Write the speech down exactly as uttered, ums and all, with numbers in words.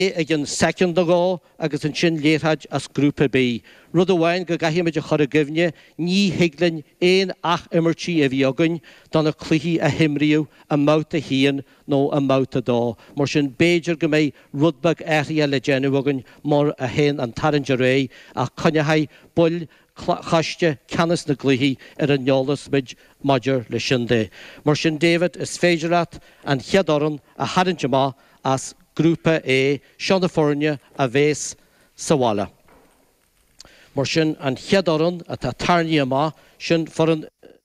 Again, second ago, agus an sin léirhaid as grúpa B. Rud amháin go gaithimid a chur a gimne, ní higlinn éon ach imirtí a bhí agan don a cluichí a himriú a máta hían nó a máta dá. Mar sin béidir go méid rudbag éirí le déanú agan mar a hen an taringe ré a connehaid bull chaiste canas na gluichí ar an neolalas mid maidir le sin dé. Mar sin David is féidirat an cheadoran a haringe má as grúpa é Seán Fórne a bhés Sawala. Mar sin an cheadoran a tá tarní má sin for an